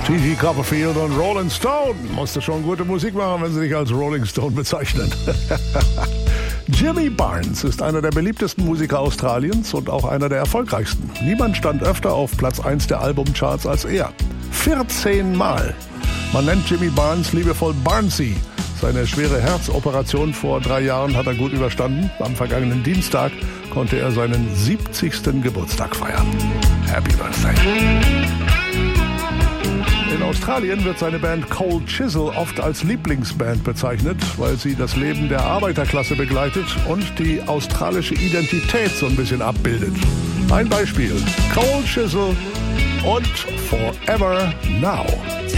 T.T. Copperfield und Rolling Stone. Musste schon gute Musik machen, wenn sie sich als Rolling Stone bezeichnen. Jimmy Barnes ist einer der beliebtesten Musiker Australiens und auch einer der erfolgreichsten. Niemand stand öfter auf Platz 1 der Albumcharts als er. 14 Mal. Man nennt Jimmy Barnes liebevoll Barnesy. Seine schwere Herzoperation vor 3 Jahren hat er gut überstanden. Am vergangenen Dienstag konnte er seinen 70. Geburtstag feiern. Happy Birthday. In Australien wird seine Band Cold Chisel oft als Lieblingsband bezeichnet, weil sie das Leben der Arbeiterklasse begleitet und die australische Identität so ein bisschen abbildet. Ein Beispiel: Cold Chisel und Forever Now.